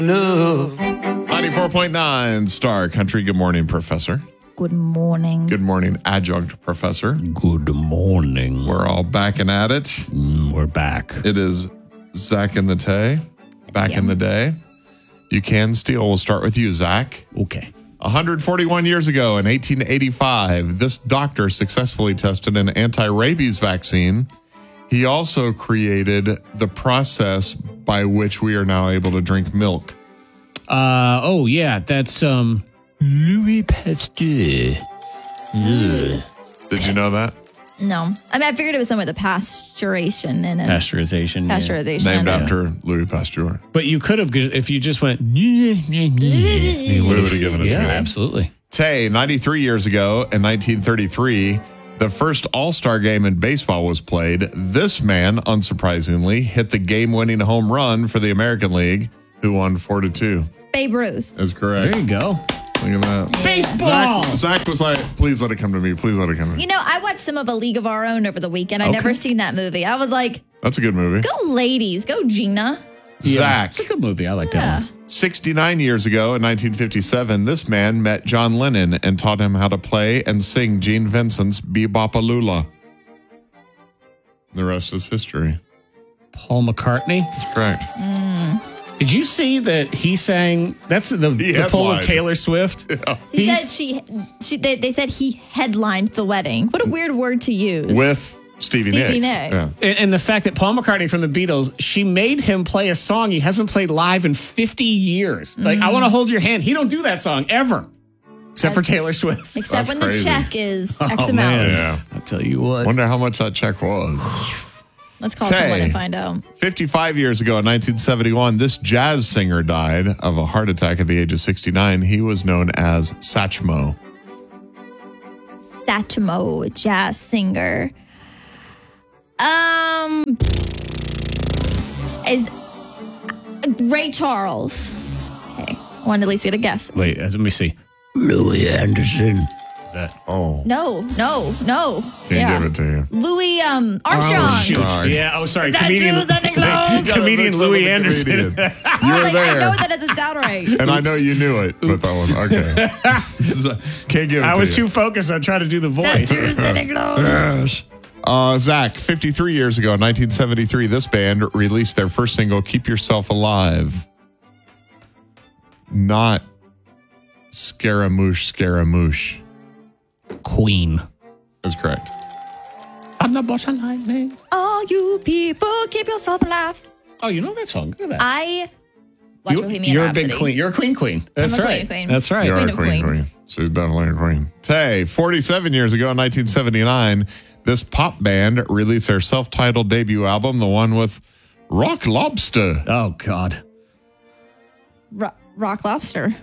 94.9 Star Country. Good morning, Professor. Good morning. Good morning, Adjunct Professor. Good morning. We're all back and at it. We're back. It is Zach and the Tay. Back in the day. You can steal. We'll start with you, Zach. Okay. 141 years ago in 1885, this doctor successfully tested an anti-rabies vaccine. He also created the process by which we are now able to drink milk. That's Louis Pasteur. Ugh. Did you know that? No. I mean, I figured it was something with the pasteurization in it. Pasteurization. Yeah. Pasteurization. Named after Louis Pasteur. But you could have, if you just went, We would have given it yeah, to him. absolutely. Tay, 93 years ago in 1933, the first All-Star game in baseball was played. This man, unsurprisingly, hit the game-winning home run for the American League, who won 4-2. Babe Ruth. That's correct. There you go. Look at that. Baseball. Zach was like, please let it come to me. Please let it come to me. You know, I watched some of A League of Our Own over the weekend. I'd Okay. never seen that movie. I was like, That's a good movie. go ladies. Go Gina. Zach, It's a good movie. I like Yeah. that one. 69 years ago in 1957, this man met John Lennon and taught him how to play and sing Gene Vincent's Be-Bop-A-Lula. The rest is history. Paul McCartney. That's correct. Did you see that he sang? That's the poll of headlined. Taylor Swift. He He's- said they said he headlined the wedding. What a weird word to use. With Stevie Nicks. Yeah. And the fact that Paul McCartney from the Beatles, she made him play a song he hasn't played live in 50 years. Like, I Want to Hold Your Hand. He don't do that song ever. Except for Taylor Swift. Except That's when crazy. the check is X Oh, amount. man. Yeah. I'll tell you what. Wonder how much that check was. Let's call Tay. someone and find out. 55 years ago in 1971, this jazz singer died of a heart attack at the age of 69. He was known as Satchmo. Satchmo, jazz singer. Is Ray Charles. Okay. I wanted to at least get a guess. Wait, let me see. Louis Anderson. Is that? Oh, No. can't give it to you. Louis Armstrong. Oh, shoot. Sorry. Yeah, sorry. Is that true, Santa Claus? Comedian Louis Anderson. You were I there. know that doesn't sound right. And I know you knew it, but that one, okay. Can't give it I to was you. too focused on trying to do the voice. Santa Claus. Zach, 53 years ago in 1973, this band released their first single, Keep Yourself Alive. Not Scaramouche. Queen. That's correct. I'm the boss of lightning. All you people, keep yourself alive. Oh, you know that song. Look at that. I watch Bohemian You're Rhapsody. a big queen. You're a queen. That's a right. queen. That's right. You are Queen a of queen. queen. She's definitely a queen. Tay, 47 years ago in 1979, this pop band released their self-titled debut album, the one with Rock Lobster. Oh, God. Rock Lobster.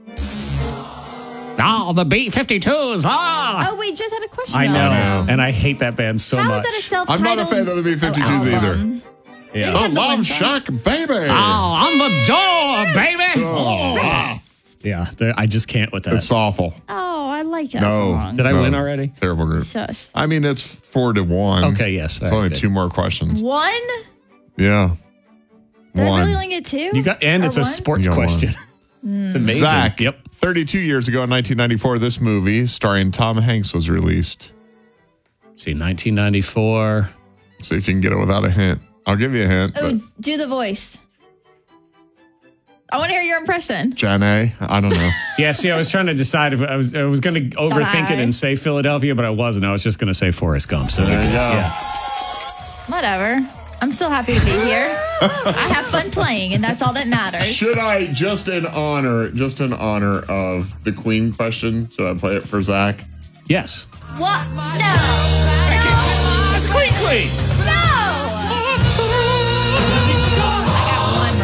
Oh, the B-52s. Ah! Oh, we just had a question. I know. on them. And I hate that band so How much. is that a I'm self-titled not a fan of the B-52s album? Yeah. They Oh, had the one Love song. Shack, baby. Oh, on the door, baby. Oh, Yeah, I just can't with that. it's awful. Oh, I like that No. song. Did I No. win already? Terrible group. Shush. I mean, it's 4-1. Okay, yes. It's only two more questions. One? Yeah. Did I One. really only get two? You got, and Or it's a one? sports You got one. question. It's amazing. Zach, Yep. 32 years ago in 1994, this movie starring Tom Hanks was released. See, 1994. See if you can get it without a hint. I'll give you a hint. Oh, But do the voice. I want to hear your impression. Janae, I don't know. Yeah, see, I was trying to decide if I was going to overthink it and say Philadelphia, but I wasn't. I was just going to say Forrest Gump. So there you go. Yeah. Whatever. I'm still happy to be here. I have fun playing, and that's all that matters. Should I, just in honor of the Queen question, should I play it for Zach? Yes. What? No. That's Queen. No. I got one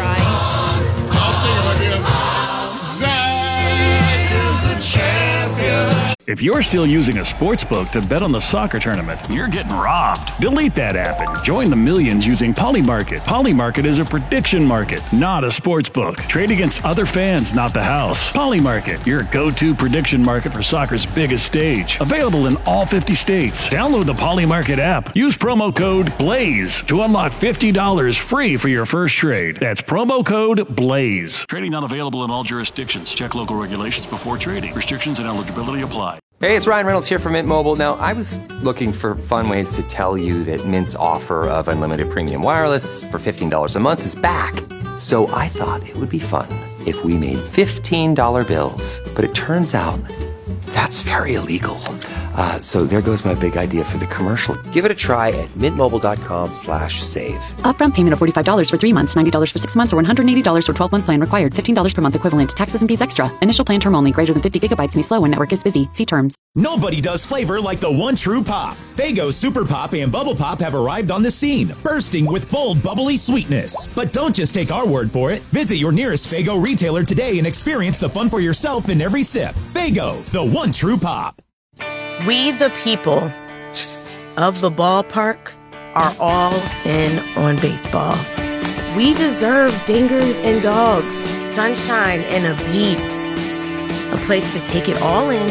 right. I'll sing it with you. Zach is the champion. If you're still using a sports book to bet on the soccer tournament, you're getting robbed. Delete that app and join the millions using Polymarket. Polymarket is a prediction market, not a sports book. Trade against other fans, not the house. Polymarket, your go-to prediction market for soccer's biggest stage. Available in all 50 states. Download the Polymarket app. Use promo code BLAZE to unlock $50 free for your first trade. That's promo code BLAZE. Trading not available in all jurisdictions. Check local regulations before trading. Restrictions and eligibility apply. Hey, it's Ryan Reynolds here from Mint Mobile. Now, I was looking for fun ways to tell you that Mint's offer of unlimited premium wireless for $15 a month is back. So I thought it would be fun if we made $15 bills. But it turns out that's very illegal. So there goes my big idea for the commercial. Give it a try at mintmobile.com/save. Upfront payment of $45 for 3 months, $90 for 6 months, or $180 for 12-month plan required. $15 per month equivalent. Taxes and fees extra. Initial plan term only. Greater than 50 gigabytes may slow when network is busy. See terms. Nobody does flavor like the one true pop. Faygo Super Pop and Bubble Pop have arrived on the scene, bursting with bold, bubbly sweetness. But don't just take our word for it. Visit your nearest Faygo retailer today and experience the fun for yourself in every sip. Faygo, the one true pop. We, the people of the ballpark, are all in on baseball. We deserve dingers and dogs, sunshine and a beat, a place to take it all in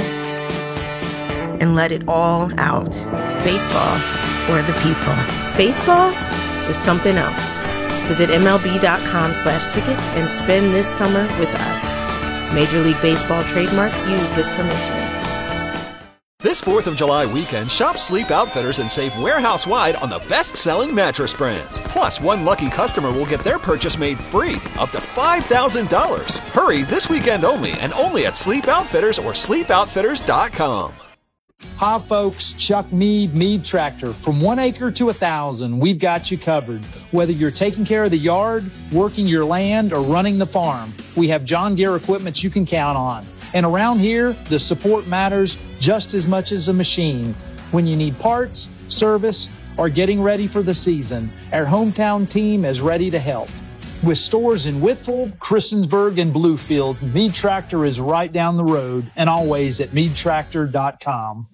and let it all out. Baseball for the people. Baseball is something else. Visit MLB.com/tickets and spend this summer with us. Major League Baseball trademarks used with permission. This 4th of July weekend, shop Sleep Outfitters and save warehouse-wide on the best-selling mattress brands. Plus, one lucky customer will get their purchase made free, up to $5,000. Hurry this weekend only, and only at Sleep Outfitters or sleepoutfitters.com. Hi, folks. Chuck Mead, Mead Tractor. From 1 acre to 1,000, we've got you covered. Whether you're taking care of the yard, working your land, or running the farm, we have John Deere equipment you can count on. And around here, the support matters just as much as a machine. When you need parts, service, or getting ready for the season, our hometown team is ready to help. With stores in Whitfield, Christiansburg, and Bluefield, Mead Tractor is right down the road and always at meadtractor.com.